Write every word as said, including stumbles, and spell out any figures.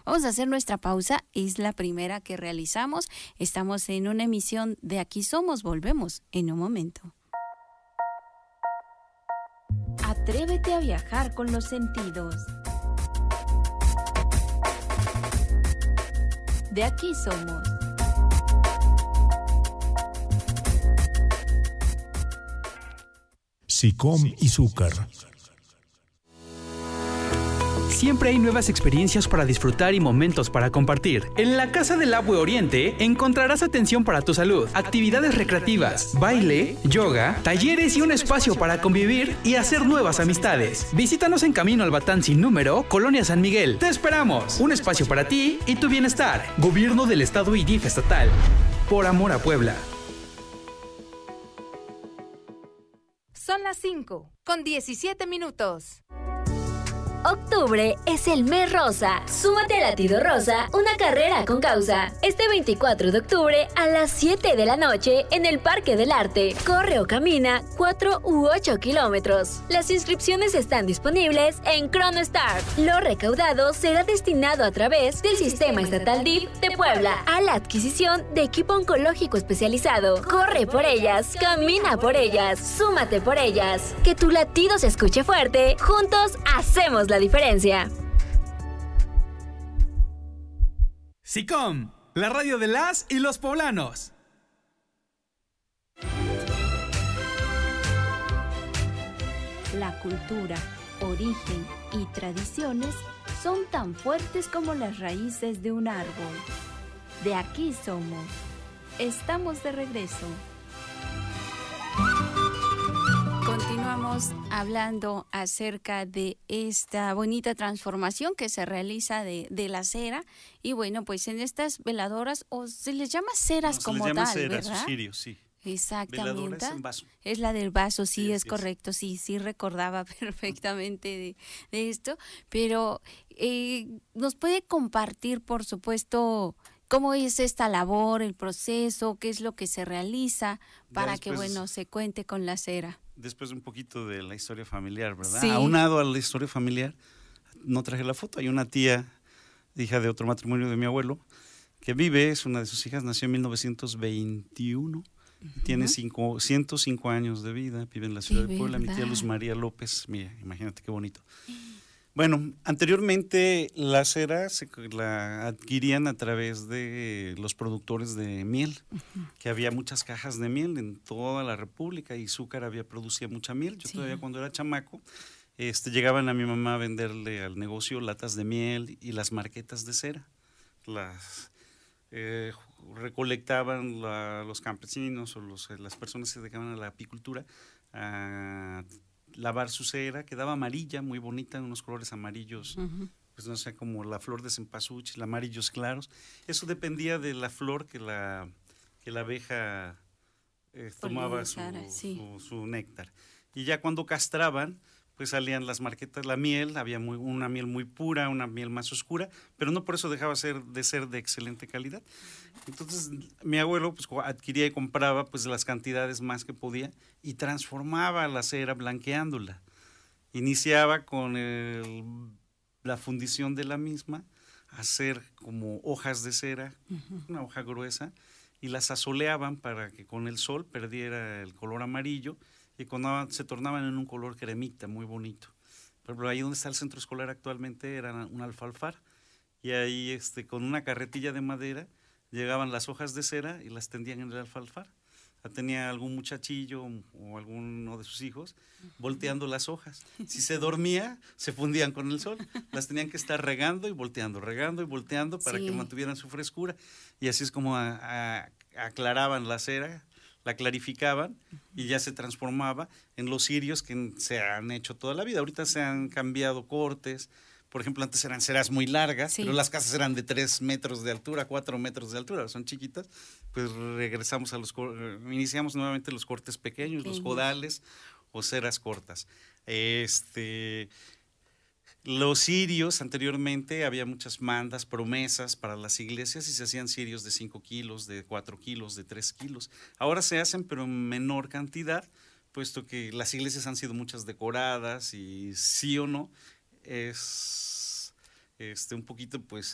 Vamos a hacer nuestra pausa, es la primera que realizamos. Estamos en una emisión de Aquí Somos, volvemos en un momento. Atrévete a viajar con los sentidos. De Aquí Somos. SICOM y Zúcar. Siempre hay nuevas experiencias para disfrutar y momentos para compartir. En la Casa del Abue Oriente encontrarás atención para tu salud, actividades recreativas, baile, yoga, talleres y un espacio para convivir y hacer nuevas amistades. Visítanos en Camino al Batán sin número, Colonia San Miguel. ¡Te esperamos! Un espacio para ti y tu bienestar. Gobierno del Estado y D I F estatal. Por amor a Puebla. Son las cinco, con diecisiete minutos. Octubre es el mes rosa. Súmate a Latido Rosa, una carrera con causa. Este veinticuatro de octubre a las siete de la noche en el Parque del Arte. Corre o camina cuatro u ocho kilómetros. Las inscripciones están disponibles en ChronoStar. Lo recaudado será destinado a través del Sistema Estatal D I F de Puebla a la adquisición de equipo oncológico especializado. Corre por ellas, camina por ellas, súmate por ellas. Que tu latido se escuche fuerte. Juntos hacemos la diferencia. SICOM, la radio de las y los poblanos. La cultura, origen y tradiciones son tan fuertes como las raíces de un árbol. De Aquí Somos. Estamos de regreso. Continuamos hablando acerca de esta bonita transformación que se realiza de, de la cera. Y bueno, pues en estas veladoras, o se les llama ceras no, como se les llama tal, ceras, ¿verdad? cirios, sí. Exactamente. Veladora es en vaso. Es la del vaso, sí, sí es sí correcto, es. sí, sí recordaba perfectamente de, de esto. Pero eh, nos puede compartir, por supuesto, cómo es esta labor, el proceso, qué es lo que se realiza para después, que, bueno, se cuente con la cera. Después un poquito de la historia familiar, ¿verdad? Sí. Aunado a la historia familiar, no traje la foto, hay una tía, hija de otro matrimonio de mi abuelo, que vive, es una de sus hijas, nació en mil novecientos veintiuno, uh-huh. Tiene cinco, ciento cinco años de vida, vive en la ciudad de, de Puebla, mi tía Luz María López, mira, imagínate qué bonito. Bueno, anteriormente la cera se la adquirían a través de los productores de miel, uh-huh. que había muchas cajas de miel en toda la República y Zúcar había producía mucha miel. Yo sí. todavía cuando era chamaco, este, llegaban a mi mamá a venderle al negocio latas de miel y las marquetas de cera. Las eh, recolectaban la, los campesinos o los, las personas que se dedicaban a la apicultura a lavar su cera, quedaba amarilla, muy bonita, en unos colores amarillos, uh-huh. pues no sé, como la flor de cempasúchil, amarillos claros. Eso dependía de la flor que la, que la abeja eh, tomaba su, sí. su, su néctar. Y ya cuando castraban, pues salían las marquetas, la miel, había muy, una miel muy pura, una miel más oscura, pero no por eso dejaba ser, de ser de excelente calidad. Entonces mi abuelo pues adquiría y compraba pues las cantidades más que podía y transformaba la cera blanqueándola. Iniciaba con el, la fundición de la misma, hacer como hojas de cera, uh-huh. una hoja gruesa, y las asoleaban para que con el sol perdiera el color amarillo y cuando se tornaban en un color cremita, muy bonito. Por ejemplo, ahí donde está el centro escolar actualmente era un alfalfar, y ahí este, con una carretilla de madera llegaban las hojas de cera y las tendían en el alfalfar. Tenía algún muchachillo o alguno de sus hijos volteando las hojas. Si se dormía, se fundían con el sol. Las tenían que estar regando y volteando, regando y volteando para sí. que mantuvieran su frescura. Y así es como a, a, aclaraban la cera, la clarificaban y ya se transformaba en los cirios que se han hecho toda la vida. Ahorita se han cambiado cortes. Por ejemplo, antes eran ceras muy largas, sí. pero las casas eran de tres metros de altura, cuatro metros de altura, son chiquitas. Pues regresamos a los, iniciamos nuevamente los cortes pequeños, okay. los codales o ceras cortas. Este, los cirios, anteriormente había muchas mandas, promesas para las iglesias y se hacían cirios de cinco kilos, de cuatro kilos, de tres kilos. Ahora se hacen, pero en menor cantidad, puesto que las iglesias han sido muchas decoradas y sí o no, es este un poquito pues